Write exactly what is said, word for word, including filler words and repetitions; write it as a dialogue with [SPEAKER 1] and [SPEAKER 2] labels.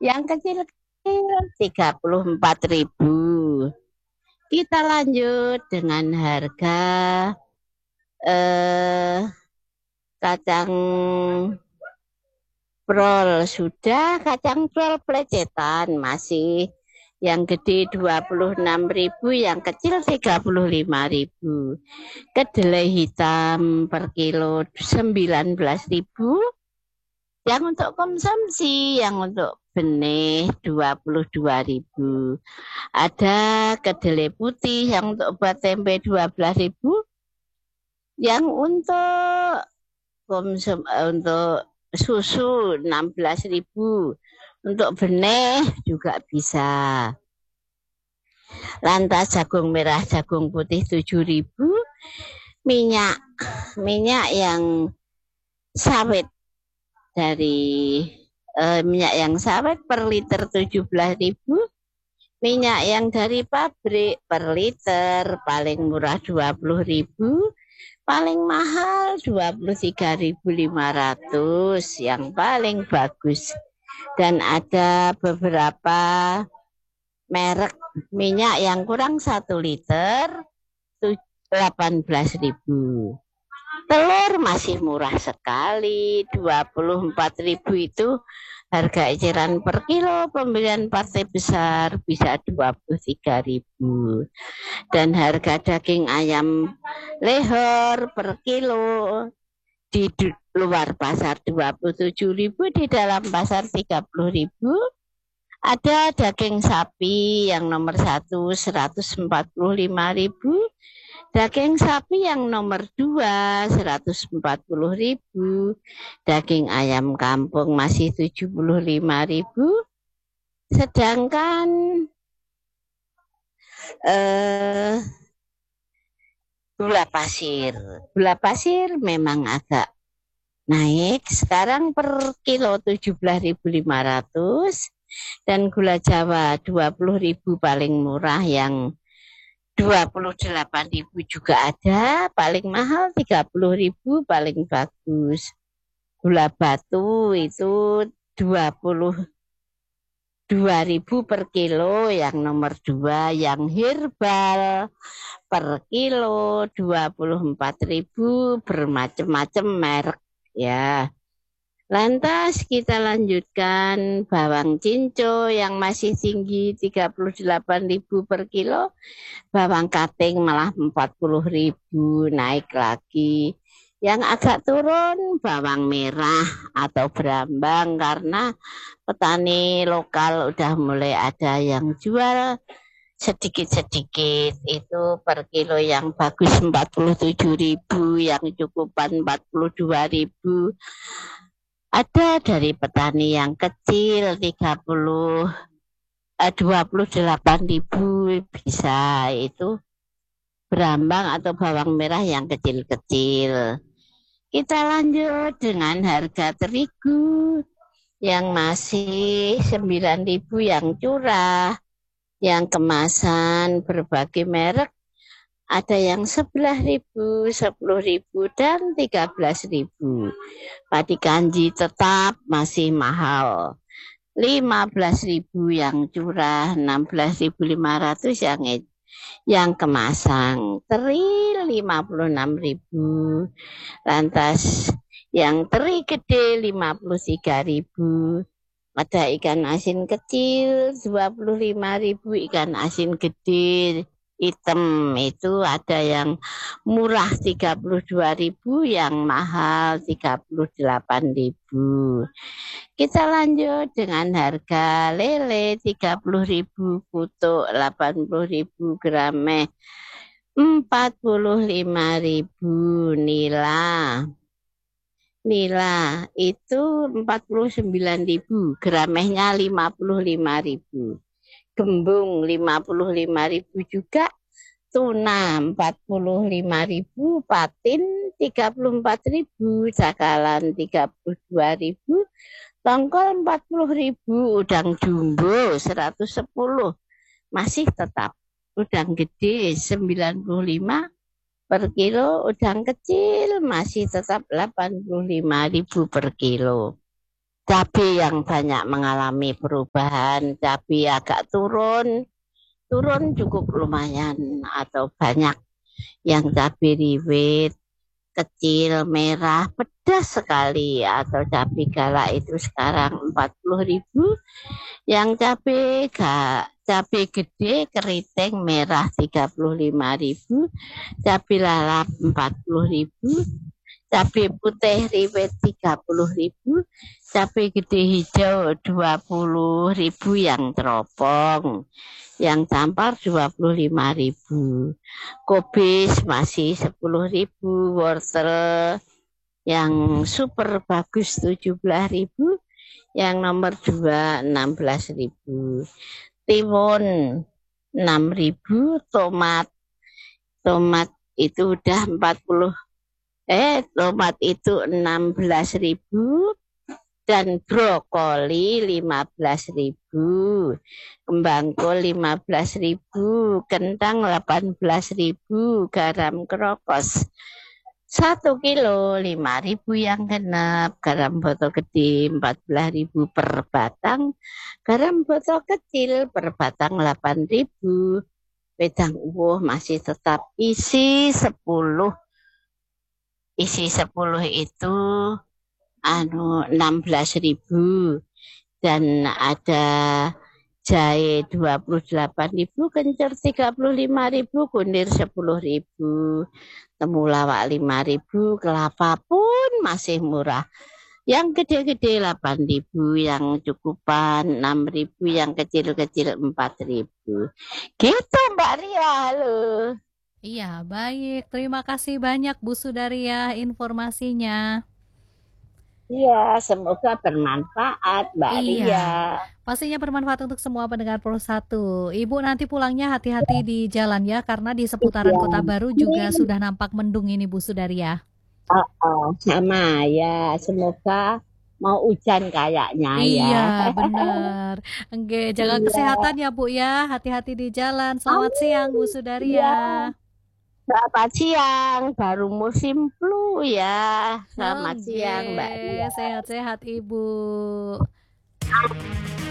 [SPEAKER 1] Yang kecil-kecil tiga puluh empat ribu. Kita lanjut dengan harga eh, kacang prol. Sudah kacang prol pelecetan masih yang gede dua puluh enam ribu, yang kecil tiga puluh lima ribu. Kedelai hitam per kilo sembilan belas ribu. Yang untuk konsumsi, yang untuk benih dua puluh dua ribu. Ada kedelai putih yang untuk buat tempe dua belas ribu. Yang untuk konsum untuk susu enam belas ribu. Untuk benih juga bisa. Lantas jagung merah, jagung putih tujuh ribu. Minyak minyak yang sawit dari eh, minyak yang sawit per liter tujuh belas ribu. Minyak yang dari pabrik per liter paling murah dua puluh ribu, paling mahal dua puluh tiga ribu lima ratus, yang paling bagus. Dan ada beberapa merek minyak yang kurang satu liter delapan belas ribu. Telur masih murah sekali, dua puluh empat ribu itu harga eceran per kilo. Pembelian partai besar bisa dua puluh tiga ribu. Dan harga daging ayam lehor per kilo di luar pasar dua puluh tujuh ribu, di dalam pasar tiga puluh ribu. Ada daging sapi yang nomor satu seratus empat puluh lima ribu. Daging sapi yang nomor dua seratus empat puluh ribu. Daging ayam kampung masih tujuh puluh lima ribu. Sedangkan eh, gula pasir. Gula pasir memang agak naik. Sekarang per kilo tujuh belas ribu lima ratus. Dan gula Jawa dua puluh ribu paling murah, yang dua puluh delapan ribu juga ada, paling mahal tiga puluh ribu paling bagus. Gula batu itu dua puluh dua ribu per kilo yang nomor dua, yang herbal per kilo dua puluh empat ribu, bermacam-macam merek ya. Lantas kita lanjutkan bawang cinco yang masih tinggi tiga puluh delapan ribu per kilo. Bawang kating malah empat puluh ribu, naik lagi. Yang agak turun bawang merah atau berambang, karena petani lokal udah mulai ada yang jual sedikit-sedikit. Itu per kilo yang bagus empat puluh tujuh ribu, yang cukupan empat puluh dua ribu. Ada dari petani yang kecil tiga puluh dua puluh delapan ribu bisa, itu berambang atau bawang merah yang kecil-kecil. Kita lanjut dengan harga terigu yang masih sembilan ribu, yang curah, yang kemasan berbagai merek. Ada yang sebelas ribu, sepuluh ribu, dan tiga belas ribu. Padi kanji tetap masih mahal. lima belas ribu yang curah, enam belas ribu lima ratus yang yang kemasan. Teri lima puluh enam ribu. Lantas yang teri gede lima puluh tiga ribu. Ada ikan asin kecil dua puluh lima ribu, ikan asin gede hitam itu ada yang murah tiga puluh dua ribu, yang mahal tiga puluh delapan ribu. Kita lanjut dengan harga lele tiga puluh ribu, kutuk delapan puluh ribu, grameh empat puluh lima ribu. Nila Nila itu empat puluh sembilan ribu, gramehnya lima puluh lima ribu. Gembung lima puluh lima ribu juga. Tuna empat puluh lima ribu, patin tiga puluh empat ribu, cakalan tiga puluh dua ribu, tongkol empat puluh ribu, udang jumbo seratus sepuluh, masih tetap. Udang gede sembilan puluh lima per kilo, udang kecil masih tetap delapan puluh lima ribu per kilo. cabai yang banyak mengalami perubahan, cabai agak turun, turun cukup lumayan atau banyak yang cabai rawit kecil merah pedas sekali atau cabai galak itu sekarang empat puluh ribu, yang cabai ga, cabai gede keriting merah tiga puluh lima ribu, cabai lalap empat puluh ribu, cabai putih riwet tiga puluh ribu, cabai gede hijau dua puluh ribu yang teropong, yang campur dua puluh lima ribu, kubis masih sepuluh ribu, wortel yang super bagus tujuh belas ribu, yang nomor dua enam belas ribu, timun enam ribu, tomat tomat itu udah empat puluh eh tomat itu enam belas ribu, dan brokoli lima belas ribu, kembang kol lima belas ribu, kentang delapan belas ribu, garam krokos satu kilo lima ribu yang genap, garam botol gede empat belas ribu per batang, garam botol kecil per batang delapan ribu, wedang uwuh masih tetap isi sepuluh, isi sepuluh itu anu enam belas ribu, dan ada jahe dua puluh delapan ribu, kencur tiga puluh lima ribu, kunir sepuluh ribu, temulawak lima ribu, kelapa pun masih murah. Yang gede-gede delapan ribu, yang cukupan enam ribu, yang kecil-kecil empat ribu. Gitu Mbak Ria, halo.
[SPEAKER 2] Iya, baik. Terima kasih banyak Bu Sudaria informasinya.
[SPEAKER 1] Iya, semoga bermanfaat Mbak
[SPEAKER 2] Iya,
[SPEAKER 1] Ria.
[SPEAKER 2] pastinya bermanfaat untuk semua pendengar Pro satu. Ibu nanti pulangnya hati-hati di jalan ya, karena di seputaran
[SPEAKER 1] Iya.
[SPEAKER 2] Kota Baru juga sudah nampak mendung ini Bu Sudaria.
[SPEAKER 1] Oh, oh, sama ya, semoga mau hujan kayaknya ya.
[SPEAKER 2] Iya, benar. Oke, jaga
[SPEAKER 1] Iya.
[SPEAKER 2] kesehatan ya Bu ya, hati-hati di jalan. Selamat siang Bu
[SPEAKER 1] Amin.
[SPEAKER 2] Sudaria.
[SPEAKER 1] Iya. Selamat siang, baru musim flu ya. Selamat
[SPEAKER 2] Oke,
[SPEAKER 1] siang Mbak Ria.
[SPEAKER 2] sehat-sehat Ibu.